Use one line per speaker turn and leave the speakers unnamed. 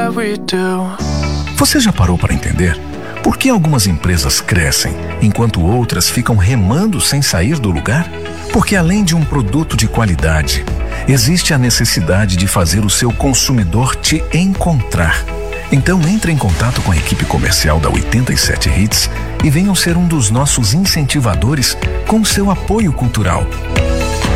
that we do.
Você já parou para entender por que algumas empresas crescem enquanto outras ficam remando sem sair do lugar? Porque além de um produto de qualidade, existe a necessidade de fazer o seu consumidor te encontrar. Então entre em contato com a equipe comercial da 87 Hits e venham ser um dos nossos incentivadores com seu apoio cultural.